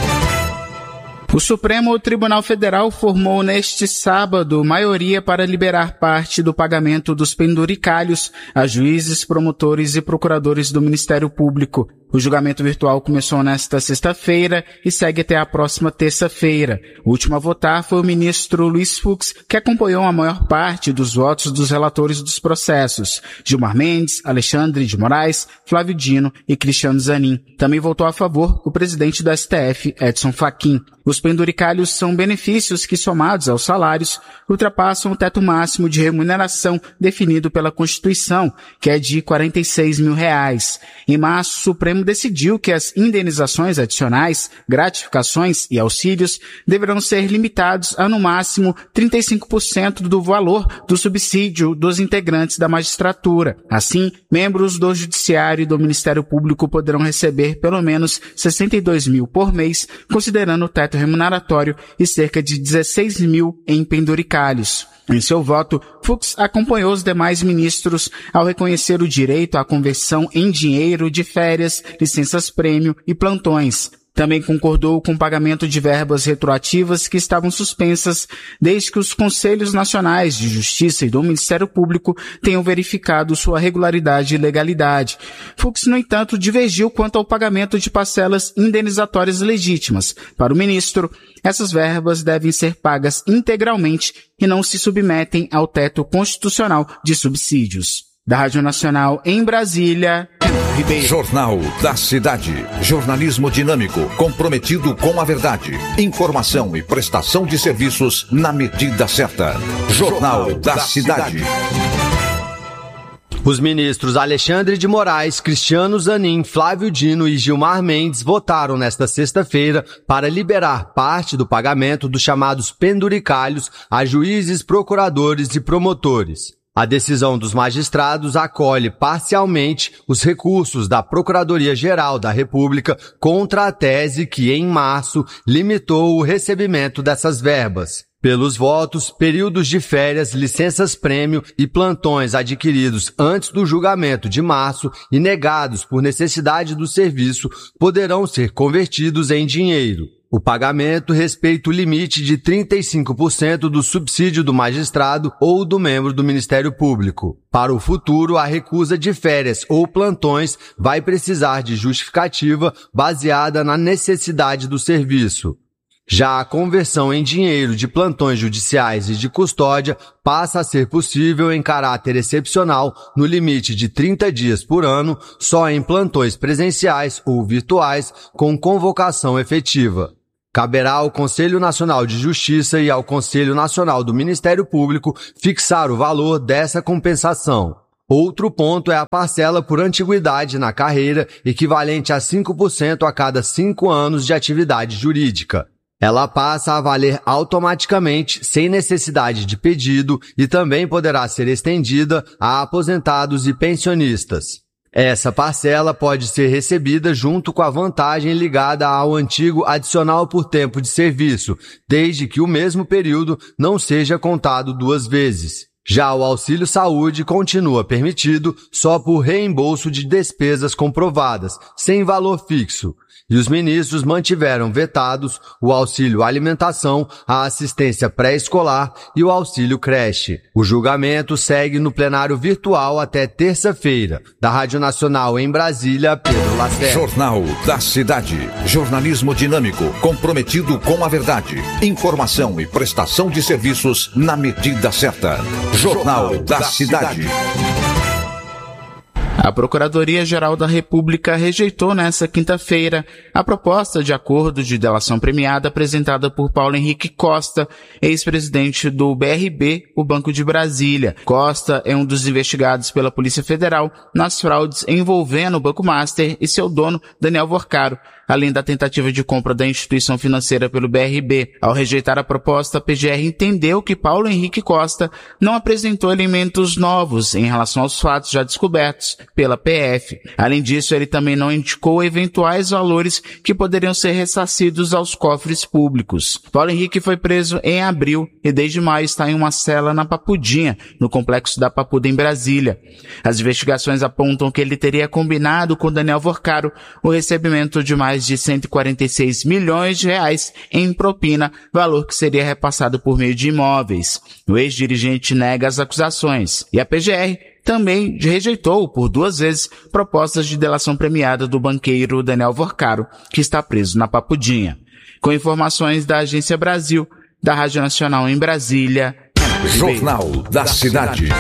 O Supremo Tribunal Federal formou neste sábado maioria para liberar parte do pagamento dos penduricalhos a juízes, promotores e procuradores do Ministério Público. O julgamento virtual começou nesta sexta-feira e segue até a próxima terça-feira. O último a votar foi o ministro Luiz Fux, que acompanhou a maior parte dos votos dos relatores dos processos: Gilmar Mendes, Alexandre de Moraes, Flávio Dino e Cristiano Zanin. Também votou a favor o presidente do STF, Edson Fachin. Os penduricalhos são benefícios que, somados aos salários, ultrapassam o teto máximo de remuneração definido pela Constituição, que é de R$ 46 mil. Em março, o Supremo decidiu que as indenizações adicionais, gratificações e auxílios deverão ser limitados a, no máximo, 35% do valor do subsídio dos integrantes da magistratura. Assim, membros do Judiciário e do Ministério Público poderão receber pelo menos R$ 62 mil por mês, considerando o teto remuneratório, e cerca de 16 mil em penduricalhos. Em seu voto, Fux acompanhou os demais ministros ao reconhecer o direito à conversão em dinheiro de férias, licenças-prêmio e plantões. Também concordou com o pagamento de verbas retroativas que estavam suspensas desde que os Conselhos Nacionais de Justiça e do Ministério Público tenham verificado sua regularidade e legalidade. Fux, no entanto, divergiu quanto ao pagamento de parcelas indenizatórias legítimas. Para o ministro, essas verbas devem ser pagas integralmente e não se submetem ao teto constitucional de subsídios. Da Rádio Nacional em Brasília, Ribeiro. Jornal da Cidade. Jornalismo dinâmico, comprometido com a verdade. Informação e prestação de serviços na medida certa. Jornal da Cidade. Os ministros Alexandre de Moraes, Cristiano Zanin, Flávio Dino e Gilmar Mendes votaram nesta sexta-feira para liberar parte do pagamento dos chamados penduricalhos a juízes, procuradores e promotores. A decisão dos magistrados acolhe parcialmente os recursos da Procuradoria-Geral da República contra a tese que, em março, limitou o recebimento dessas verbas. pelos votos, períodos de férias, licenças-prêmio e plantões adquiridos antes do julgamento de março e negados por necessidade do serviço poderão ser convertidos em dinheiro. O pagamento respeita o limite de 35% do subsídio do magistrado ou do membro do Ministério Público. Para o futuro, a recusa de férias ou plantões vai precisar de justificativa baseada na necessidade do serviço. Já a conversão em dinheiro de plantões judiciais e de custódia passa a ser possível em caráter excepcional no limite de 30 dias por ano, só em plantões presenciais ou virtuais com convocação efetiva. Caberá ao Conselho Nacional de Justiça e ao Conselho Nacional do Ministério Público fixar o valor dessa compensação. Outro ponto é a parcela por antiguidade na carreira, equivalente a 5% a cada 5 anos de atividade jurídica. Ela passa a valer automaticamente, sem necessidade de pedido, e também poderá ser estendida a aposentados e pensionistas. Essa parcela pode ser recebida junto com a vantagem ligada ao antigo adicional por tempo de serviço, desde que o mesmo período não seja contado 2 vezes. Já o auxílio saúde continua permitido só por reembolso de despesas comprovadas, sem valor fixo. E os ministros mantiveram vetados o auxílio alimentação, a assistência pré-escolar e o auxílio creche. O julgamento segue no plenário virtual até terça-feira. Da Rádio Nacional em Brasília, Pedro Lacerda. Jornal da Cidade. Jornalismo dinâmico, comprometido com a verdade. Informação e prestação de serviços na medida certa. Jornal da Cidade. A Procuradoria-Geral da República rejeitou nesta quinta-feira a proposta de acordo de delação premiada apresentada por Paulo Henrique Costa, ex-presidente do BRB, o Banco de Brasília. Costa é um dos investigados pela Polícia Federal nas fraudes envolvendo o Banco Master e seu dono, Daniel Vorcaro, além da tentativa de compra da instituição financeira pelo BRB. Ao rejeitar a proposta, a PGR entendeu que Paulo Henrique Costa não apresentou elementos novos em relação aos fatos já descobertos pela PF. Além disso, ele também não indicou eventuais valores que poderiam ser ressarcidos aos cofres públicos. Paulo Henrique foi preso em abril e desde maio está em uma cela na Papudinha, no complexo da Papuda em Brasília. As investigações apontam que ele teria combinado com Daniel Vorcaro o recebimento de mais de 146 milhões de reais em propina, valor que seria repassado por meio de imóveis. O ex-dirigente nega as acusações e a PGR também rejeitou por 2 vezes propostas de delação premiada do banqueiro Daniel Vorcaro, que está preso na Papudinha. Com informações da Agência Brasil, da Rádio Nacional em Brasília. Jornal da Cidade.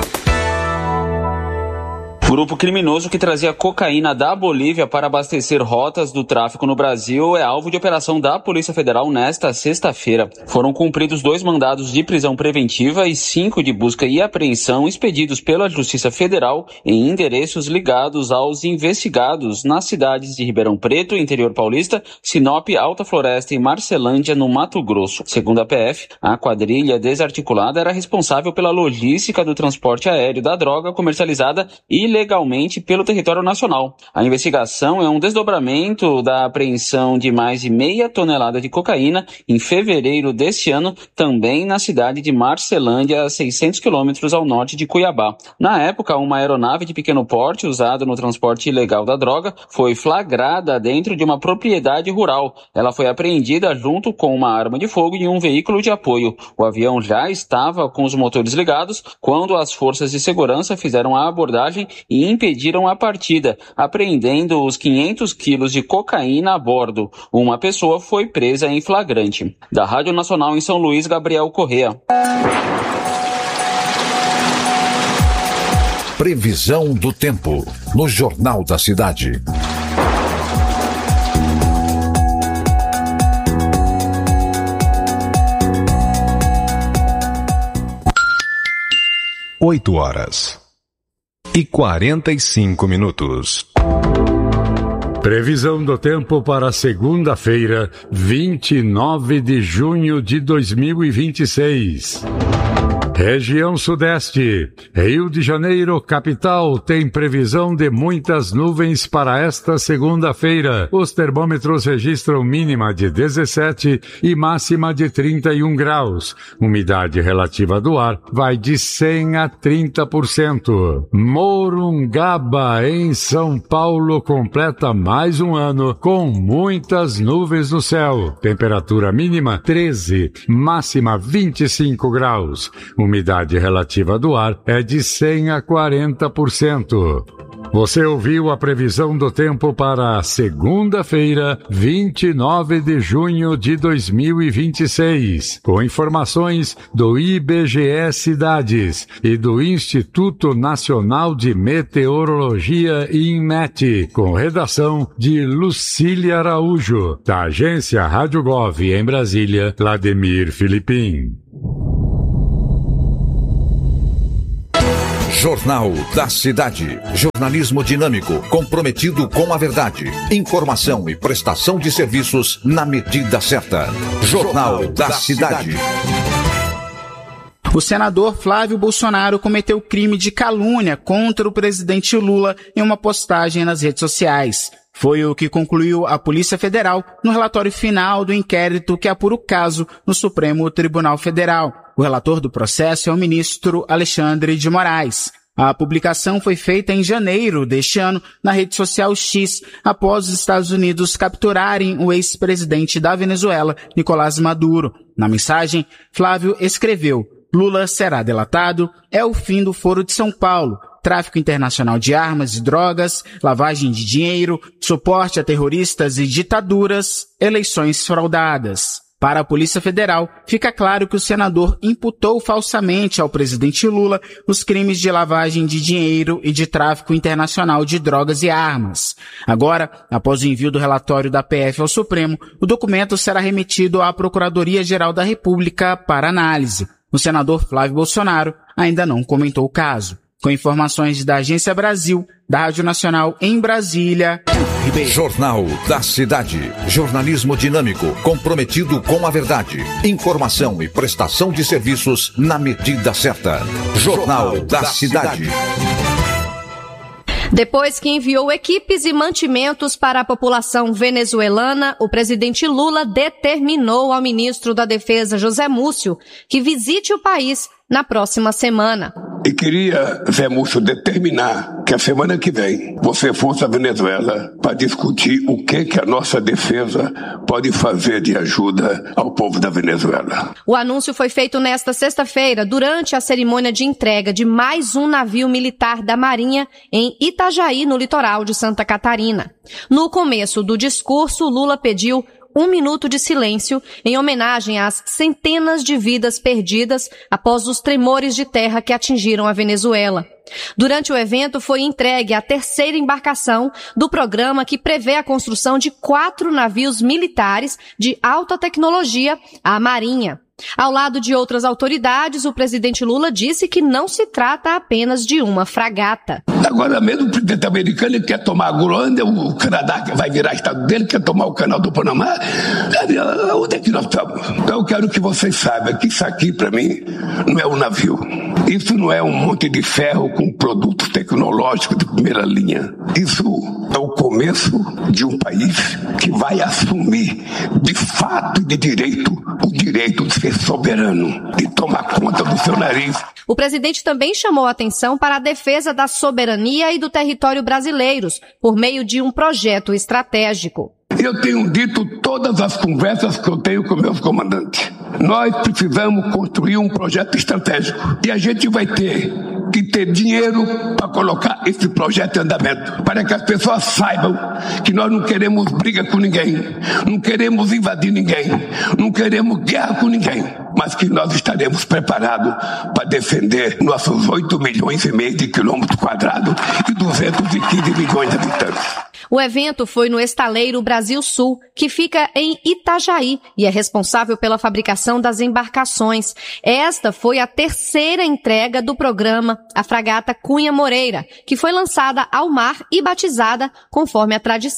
O grupo criminoso que trazia cocaína da Bolívia para abastecer rotas do tráfico no Brasil é alvo de operação da Polícia Federal nesta sexta-feira. Foram cumpridos 2 mandados de prisão preventiva e 5 de busca e apreensão expedidos pela Justiça Federal em endereços ligados aos investigados nas cidades de Ribeirão Preto, interior paulista, Sinop, Alta Floresta e Marcelândia, no Mato Grosso. Segundo a PF, a quadrilha desarticulada era responsável pela logística do transporte aéreo da droga comercializada ilegalmente pelo território nacional. A investigação é um desdobramento da apreensão de mais de meia tonelada de cocaína em fevereiro deste ano, também na cidade de Marcelândia, a 600 quilômetros ao norte de Cuiabá. Na época, uma aeronave de pequeno porte usada no transporte ilegal da droga foi flagrada dentro de uma propriedade rural. Ela foi apreendida junto com uma arma de fogo e um veículo de apoio. O avião já estava com os motores ligados quando as forças de segurança fizeram a abordagem e impediram a partida, apreendendo os 500 quilos de cocaína a bordo. Uma pessoa foi presa em flagrante. Da Rádio Nacional em São Luís, Gabriel Correa. Previsão do tempo no Jornal da Cidade. Oito horas e 45 minutos. Previsão do tempo para segunda-feira, 29 de junho de 2026. Região Sudeste. Rio de Janeiro, capital, tem previsão de muitas nuvens para esta segunda-feira. Os termômetros registram mínima de 17 e máxima de 31 graus. Umidade relativa do ar vai de 100 a 30%. Morungaba, em São Paulo, completa mais um ano com muitas nuvens no céu. Temperatura mínima 13, máxima 25 graus. Umidade relativa do ar é de 100 a 40%. Você ouviu a previsão do tempo para segunda-feira, 29 de junho de 2026, com informações do IBGE Cidades e do Instituto Nacional de Meteorologia INMET, com redação de Lucília Araújo, da agência Rádio Gov em Brasília, Vladimir Filipim. Jornal da Cidade. Jornalismo dinâmico, comprometido com a verdade. Informação e prestação de serviços na medida certa. Jornal da Cidade. O senador Flávio Bolsonaro cometeu crime de calúnia contra o presidente Lula em uma postagem nas redes sociais. Foi o que concluiu a Polícia Federal no relatório final do inquérito que apura o caso no Supremo Tribunal Federal. O relator do processo é o ministro Alexandre de Moraes. A publicação foi feita em janeiro deste ano na rede social X, após os Estados Unidos capturarem o ex-presidente da Venezuela, Nicolás Maduro. Na mensagem, Flávio escreveu: Lula será delatado, é o fim do Foro de São Paulo. Tráfico internacional de armas e drogas, lavagem de dinheiro, suporte a terroristas e ditaduras, eleições fraudadas. Para a Polícia Federal, fica claro que o senador imputou falsamente ao presidente Lula os crimes de lavagem de dinheiro e de tráfico internacional de drogas e armas. Agora, após o envio do relatório da PF ao Supremo, o documento será remetido à Procuradoria-Geral da República para análise. O senador Flávio Bolsonaro ainda não comentou o caso. Com informações da Agência Brasil, da Rádio Nacional em Brasília, Jornal da Cidade. Jornalismo dinâmico, comprometido com a verdade. Informação e prestação de serviços na medida certa. Jornal da Cidade. Depois que enviou equipes e mantimentos para a população venezuelana, o presidente Lula determinou ao ministro da Defesa, José Múcio, que visite o país na próxima semana. E queria, Zé Múcio, determinar que a semana que vem você fosse à Venezuela para discutir o que a nossa defesa pode fazer de ajuda ao povo da Venezuela. O anúncio foi feito nesta sexta-feira, durante a cerimônia de entrega de mais um navio militar da Marinha em Itajaí, no litoral de Santa Catarina. No começo do discurso, Lula pediu 1 minuto de silêncio em homenagem às centenas de vidas perdidas após os tremores de terra que atingiram a Venezuela. Durante o evento foi entregue a terceira embarcação do programa que prevê a construção de 4 navios militares de alta tecnologia à Marinha. Ao lado de outras autoridades, o presidente Lula disse que não se trata apenas de uma fragata. Agora mesmo o presidente americano quer tomar a Groenlândia, o Canadá vai virar estado dele, quer tomar o canal do Panamá. Onde é que nós estamos? Então eu quero que vocês saibam que isso aqui para mim não é um navio. Isso não é um monte de ferro com produtos tecnológicos de primeira linha. Isso é o começo de um país que vai assumir de fato e de direito o direito de ser soberano, de tomar conta do seu nariz. O presidente também chamou a atenção para a defesa da soberania e do território brasileiros, por meio de um projeto estratégico. Eu tenho dito todas as conversas que eu tenho com meus comandantes. Nós precisamos construir um projeto estratégico e a gente vai ter que ter dinheiro para colocar esse projeto em andamento, para que as pessoas saibam que nós não queremos briga com ninguém, não queremos invadir ninguém, não queremos guerra com ninguém, mas que nós estaremos preparados para defender nossos 8 milhões e meio de quilômetros quadrados e 215 milhões de habitantes. O evento foi no estaleiro Brasil Sul, que fica em Itajaí e é responsável pela fabricação das embarcações. Esta foi a terceira entrega do programa, a fragata Cunha Moreira, que foi lançada ao mar e batizada conforme a tradição.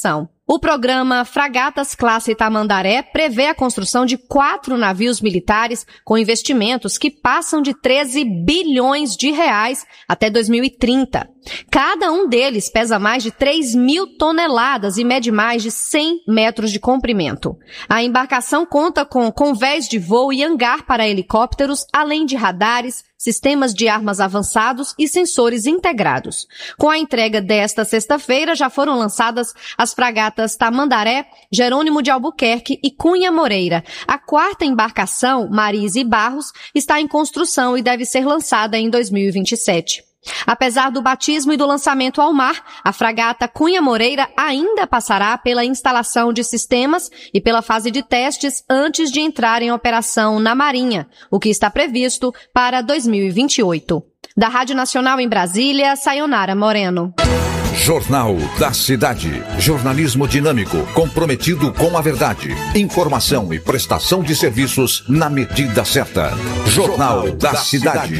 O programa Fragatas Classe Tamandaré prevê a construção de 4 navios militares com investimentos que passam de 13 bilhões de reais até 2030. Cada um deles pesa mais de 3.000 toneladas e mede mais de 100 metros de comprimento. A embarcação conta com convés de voo e hangar para helicópteros, além de radares, sistemas de armas avançados e sensores integrados. Com a entrega desta sexta-feira, já foram lançadas as fragatas Tamandaré, Jerônimo de Albuquerque e Cunha Moreira. A 4ª embarcação, Marise Barros, está em construção e deve ser lançada em 2027. Apesar do batismo e do lançamento ao mar, a fragata Cunha Moreira ainda passará pela instalação de sistemas e pela fase de testes antes de entrar em operação na Marinha, o que está previsto para 2028. Da Rádio Nacional em Brasília, Sayonara Moreno. Jornal da Cidade. Jornalismo dinâmico, comprometido com a verdade. Informação e prestação de serviços na medida certa. Jornal da Cidade.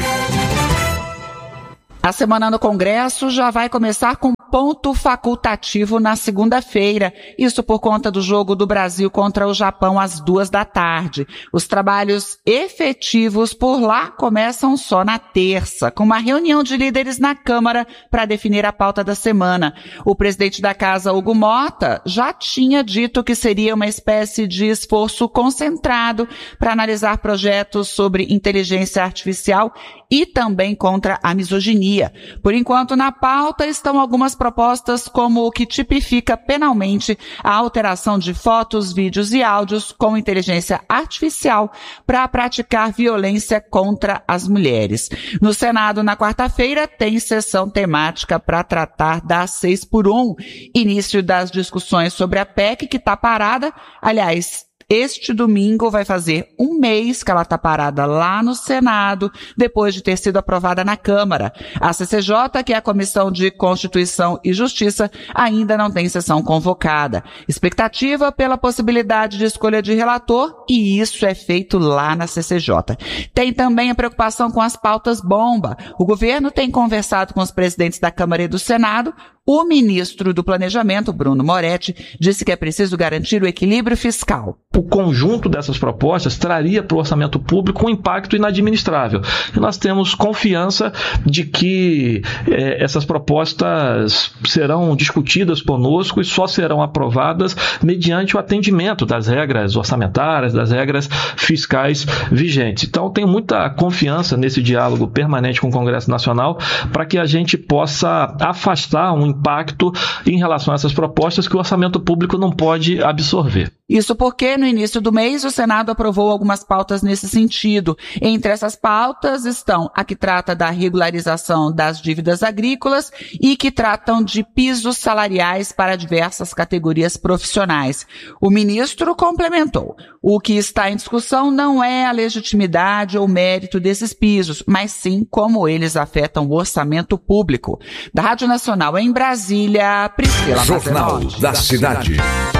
A semana no Congresso já vai começar com ponto facultativo na segunda-feira. Isso por conta do jogo do Brasil contra o Japão às 14h. Os trabalhos efetivos por lá começam só na terça, com uma reunião de líderes na Câmara para definir a pauta da semana. O presidente da Casa, Hugo Mota, já tinha dito que seria uma espécie de esforço concentrado para analisar projetos sobre inteligência artificial e também contra a misoginia. Por enquanto, na pauta estão algumas propostas como o que tipifica penalmente a alteração de fotos, vídeos e áudios com inteligência artificial para praticar violência contra as mulheres. No Senado, na quarta-feira, tem sessão temática para tratar da 6x1, início das discussões sobre a PEC que está parada. Aliás, este domingo vai fazer um mês que ela está parada lá no Senado, depois de ter sido aprovada na Câmara. A CCJ, que é a Comissão de Constituição e Justiça, ainda não tem sessão convocada. Expectativa pela possibilidade de escolha de relator, e isso é feito lá na CCJ. Tem também a preocupação com as pautas bomba. O governo tem conversado com os presidentes da Câmara e do Senado. O ministro do Planejamento, Bruno Moretti, disse que é preciso garantir o equilíbrio fiscal. O conjunto dessas propostas traria para o orçamento público um impacto inadministrável. E nós temos confiança de que essas propostas serão discutidas conosco e só serão aprovadas mediante o atendimento das regras orçamentárias, das regras fiscais vigentes. Então, tenho muita confiança nesse diálogo permanente com o Congresso Nacional para que a gente possa afastar um impacto em relação a essas propostas que o orçamento público não pode absorver. Isso porque, no início do mês, o Senado aprovou algumas pautas nesse sentido. Entre essas pautas estão a que trata da regularização das dívidas agrícolas e que tratam de pisos salariais para diversas categorias profissionais. O ministro complementou. O que está em discussão não é a legitimidade ou mérito desses pisos, mas sim como eles afetam o orçamento público. Da Rádio Nacional em Brasília, Priscila Jornal da Cidade.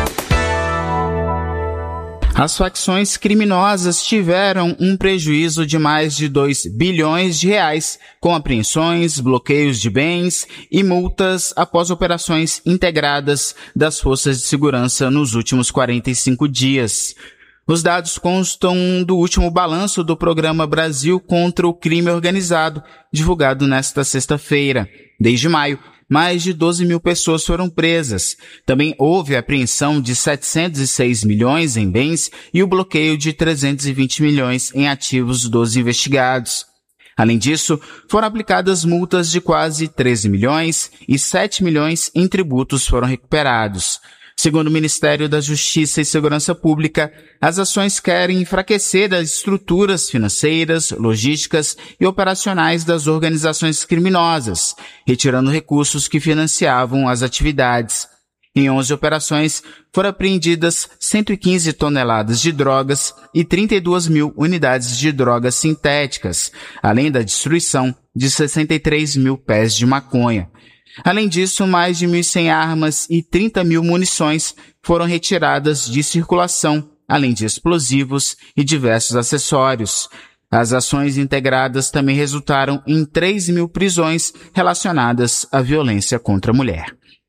As facções criminosas tiveram um prejuízo de mais de 2 bilhões de reais, com apreensões, bloqueios de bens e multas após operações integradas das forças de segurança nos últimos 45 dias. Os dados constam do último balanço do Programa Brasil contra o Crime Organizado, divulgado nesta sexta-feira. Desde maio, mais de 12 mil pessoas foram presas. Também houve a apreensão de 706 milhões em bens e o bloqueio de 320 milhões em ativos dos investigados. Além disso, foram aplicadas multas de quase 13 milhões e 7 milhões em tributos foram recuperados. Segundo o Ministério da Justiça e Segurança Pública, as ações querem enfraquecer as estruturas financeiras, logísticas e operacionais das organizações criminosas, retirando recursos que financiavam as atividades. Em 11 operações, foram apreendidas 115 toneladas de drogas e 32 mil unidades de drogas sintéticas, além da destruição de 63 mil pés de maconha. Além disso, mais de 1.100 armas e 30 mil munições foram retiradas de circulação, além de explosivos e diversos acessórios. As ações integradas também resultaram em 3 mil prisões relacionadas à violência contra a mulher.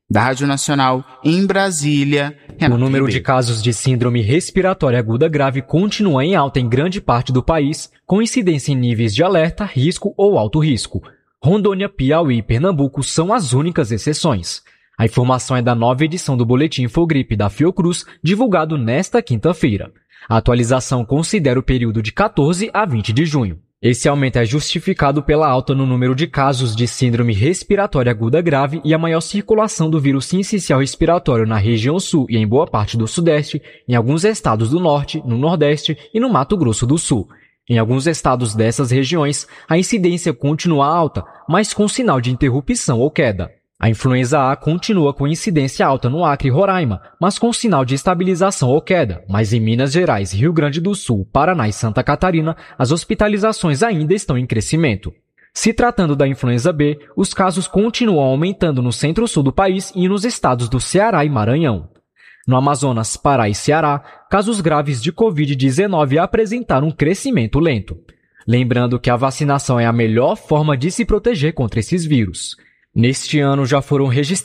Da Rádio Nacional, em Brasília, Renato O número Ribeiro. de casos de síndrome respiratória aguda grave continua em alta em grande parte do país, com incidência em níveis de alerta, risco ou alto risco. Rondônia, Piauí e Pernambuco são as únicas exceções. A informação é da nova edição do Boletim Infogripe da Fiocruz, divulgado nesta quinta-feira. A atualização considera o período de 14 a 20 de junho. Esse aumento é justificado pela alta no número de casos de síndrome respiratória aguda grave e a maior circulação do vírus sincicial respiratório na região sul e em boa parte do sudeste, em alguns estados do norte, no nordeste e no Mato Grosso do Sul. Em alguns estados dessas regiões, a incidência continua alta, mas com sinal de interrupção ou queda. A influenza A continua com incidência alta no Acre e Roraima, mas com sinal de estabilização ou queda, mas em Minas Gerais, Rio Grande do Sul, Paraná e Santa Catarina, as hospitalizações ainda estão em crescimento. Se tratando da influenza B, os casos continuam aumentando no centro-sul do país e nos estados do Ceará e Maranhão. No Amazonas, Pará e Ceará, casos graves de Covid-19 apresentaram um crescimento lento. Lembrando que a vacinação é a melhor forma de se proteger contra esses vírus. Neste ano já foram registrados